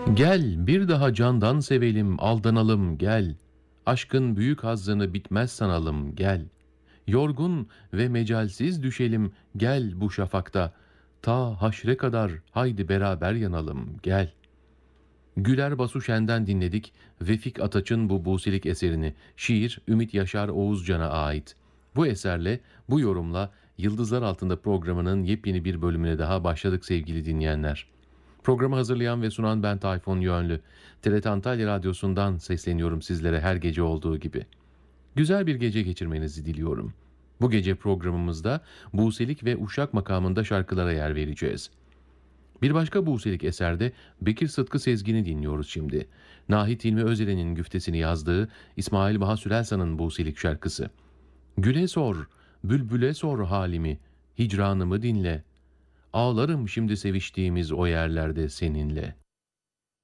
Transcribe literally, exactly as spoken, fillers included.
Gel bir daha candan sevelim, aldanalım gel. Aşkın büyük hazzını bitmez sanalım gel. Yorgun ve mecalsiz düşelim gel bu şafakta. Ta haşre kadar haydi beraber yanalım gel. Güler Basu Şen'den dinledik Vefik Ataç'ın bu busilik eserini. Şiir Ümit Yaşar Oğuzcan'a ait. Bu eserle, bu yorumla Yıldızlar Altında programının yepyeni bir bölümüne daha başladık sevgili dinleyenler. Programı hazırlayan ve sunan ben Tayfun Yönlü. T R T Antalya Radyosu'ndan sesleniyorum sizlere her gece olduğu gibi. Güzel bir gece geçirmenizi diliyorum. Bu gece programımızda Buselik ve Uşak makamında şarkılara yer vereceğiz. Bir başka Buselik eserde Bekir Sıtkı Sezgin'i dinliyoruz şimdi. Nahit Hilmi Özelen'in güftesini yazdığı İsmail Baha Sürelsan'ın Buselik şarkısı. Güle sor, bülbüle sor halimi, hicranımı dinle. Ağlarım şimdi seviştiğimiz o yerlerde seninle.